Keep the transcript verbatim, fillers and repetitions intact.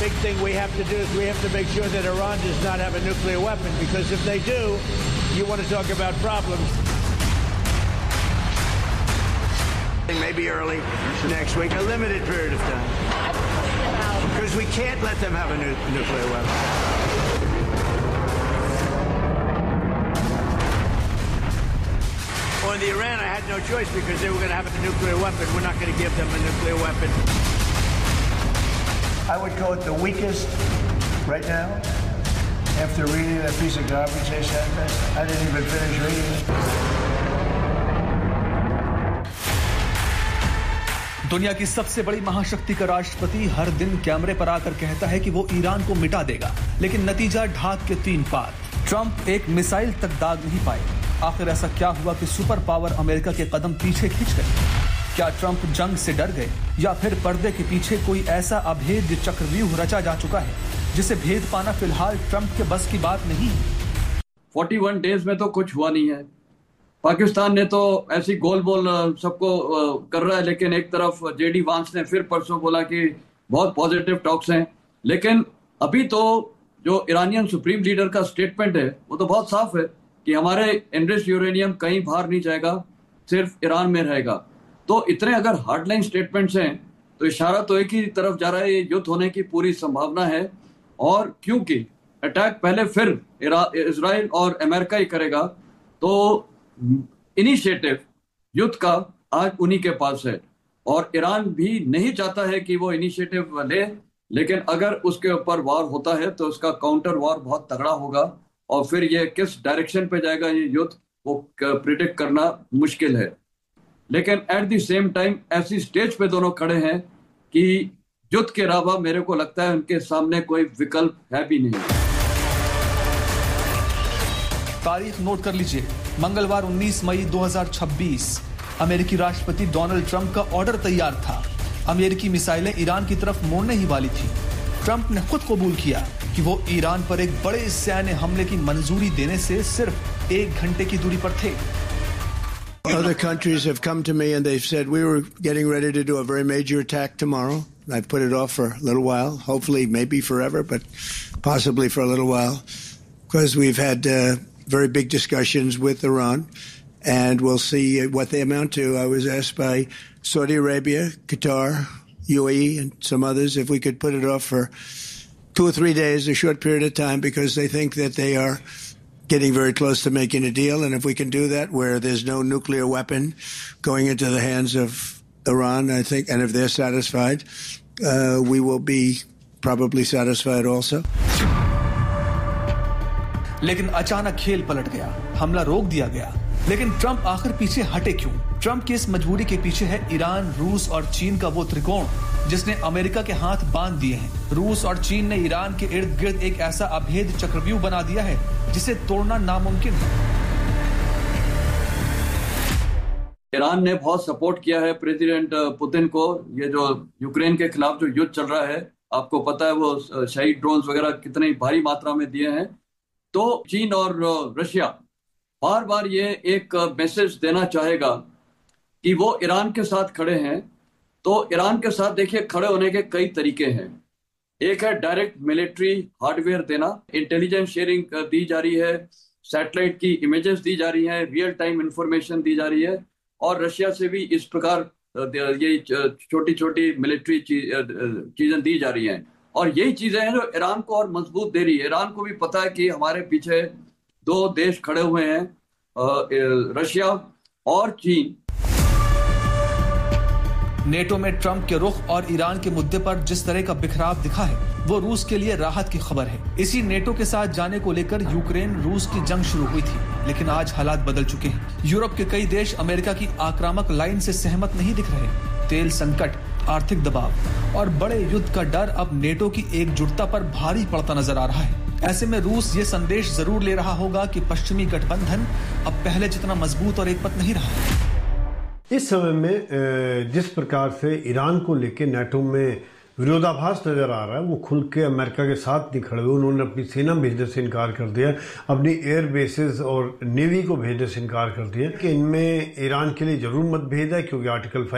big thing we have to do is we have to make sure that Iran does not have a nuclear weapon, because if they do, you want to talk about problems. Maybe early next week, a limited period of time, because we can't let them have a nu- nuclear weapon. On the Iran, I had no choice because they were going to have a nuclear weapon. We're not going to give them a nuclear weapon. I would call it the weakest right now. After reading that piece of garbage they sent us, I didn't even finish reading it. दुनिया की सबसे बड़ी महाशक्ति का राष्ट्रपति हर दिन कैमरे पर आकर कहता है कि वो ईरान को मिटा देगा, लेकिन नतीजा ढाक के तीन पार। ट्रंप एक मिसाइल तक दाग नहीं पाए। आखिर ऐसा क्या हुआ कि सुपर पावर अमेरिका के कदम पीछे खींच गए? क्या ट्रंप जंग से डर गए, या फिर पर्दे के पीछे कोई ऐसा अभेद्य चक्रव्यूह रचा जा चुका है जिसे भेद पाना फिलहाल ट्रंप के बस की बात नहीं है? इकतालीस डेज में तो कुछ हुआ नहीं है। पाकिस्तान ने तो ऐसी गोल बोल सबको कर रहा है, लेकिन एक तरफ जेडी वांस ने फिर परसों बोला कि बहुत पॉजिटिव टॉक्स हैं, लेकिन अभी तो जो ईरानियन सुप्रीम लीडर का स्टेटमेंट है वो तो बहुत साफ है कि हमारे एनरिच्ड यूरेनियम कहीं बाहर नहीं जाएगा, सिर्फ ईरान में रहेगा। तो इतने अगर हार्डलाइन स्टेटमेंट्स हैं तो इशारा तो एक ही तरफ जा रहा है, ये युद्ध होने की पूरी संभावना है। और क्योंकि अटैक पहले फिर इजराइल और अमेरिका ही करेगा, तो इनिशिएटिव युद्ध का आज उन्हीं के पास है, और ईरान भी नहीं चाहता है कि वो इनिशिएटिव ले, लेकिन अगर उसके ऊपर वार होता है तो उसका काउंटर वार बहुत तगड़ा होगा, और फिर ये किस डायरेक्शन पे जाएगा ये युद्ध वो प्रिडिक्ट करना मुश्किल है। लेकिन एट द सेम टाइम ऐसी स्टेज पे दोनों खड़े हैं कि युद्ध के अलावा मेरे को लगता है उनके सामने कोई विकल्प है भी नहीं। तारीख नोट कर लीजिए, मंगलवार उन्नीस मई दो हज़ार छब्बीस। अमेरिकी राष्ट्रपति डोनाल्ड ट्रंप का ऑर्डर तैयार था। अमेरिकी मिसाइलें ईरान की तरफ मोड़ने ही वाली थी। ट्रंप ने खुद कबूल किया कि वो ईरान पर एक बड़े सैन्य हमले की मंजूरी देने से सिर्फ एक घंटे की दूरी पर थे। Other countries have come to me and they've said we were getting ready to do a very major attack tomorrow. I've put it off for a little while, hopefully maybe forever, but possibly for a little while, because we've had uh, very big discussions with Iran, and we'll see what they amount to. I was asked by Saudi Arabia, Qatar, U A E, and some others if we could put it off for two or three days, a short period of time, because they think that they are getting very close to making a deal. And if we can do that where there's no nuclear weapon going into the hands of Iran, I think, and if they're satisfied, uh, we will be probably satisfied also. लेकिन अचानक खेल पलट गया, हमला रोक दिया गया। लेकिन ट्रंप आखिर पीछे हटे क्यों? ट्रंप की इस मजबूरी के पीछे है ईरान, रूस और चीन का वो त्रिकोण जिसने अमेरिका के हाथ बांध दिए हैं। रूस और चीन ने ईरान के इर्द गिर्द एक ऐसा अभेद चक्रव्यूह बना दिया है जिसे तोड़ना नामुमकिन है। ईरान ने बहुत सपोर्ट किया है प्रेसिडेंट पुतिन को। ये जो यूक्रेन के खिलाफ जो युद्ध चल रहा है, आपको पता है वो शहीद ड्रोन्स वगैरह कितनी भारी मात्रा में दिए हैं। तो चीन और रशिया बार बार ये एक मैसेज देना चाहेगा कि वो ईरान के साथ खड़े हैं। तो ईरान के साथ देखिए खड़े होने के कई तरीके हैं। एक है डायरेक्ट मिलिट्री हार्डवेयर देना, इंटेलिजेंस शेयरिंग दी जा रही है, सैटेलाइट की इमेजेस दी जा रही हैं, रियल टाइम इंफॉर्मेशन दी जा रही है, और रशिया से भी इस प्रकार ये छोटी छोटी मिलिट्री चीजें दी जा रही हैं। और यही चीजें हैं जो ईरान को और मजबूत दे रही है। ईरान को भी पता है कि हमारे पीछे दो देश खड़े हुए हैं, रशिया और चीन। नेटो में ट्रंप के रुख और ईरान के मुद्दे पर जिस तरह का बिखराव दिखा है वो रूस के लिए राहत की खबर है। इसी नेटो के साथ जाने को लेकर यूक्रेन रूस की जंग शुरू हुई थी, लेकिन आज हालात बदल चुके हैं। यूरोप के कई देश अमेरिका की आक्रामक लाइन से सहमत नहीं दिख रहे। तेल संकट, आर्थिक दबाव और बड़े युद्ध का डर अब नेटो की एकजुटता पर भारी पड़ता नजर आ रहा है। ऐसे में रूस ये संदेश जरूर ले रहा होगा कि पश्चिमी गठबंधन अब पहले जितना मजबूत और एकमत नहीं रहा। इस समय में जिस प्रकार से ईरान को लेकर नेटो में विरोधाभास नजर आ रहा है, वो खुल के अमेरिका के साथ नहीं खड़े हुए। उन्होंने अपनी सेना भेजने से इनकार कर दिया, अपनी एयर बेसेस और नेवी को भेजने से इनकार कर दिया कि इनमें ईरान के लिए जरूर मतभेद है, क्योंकि आर्टिकल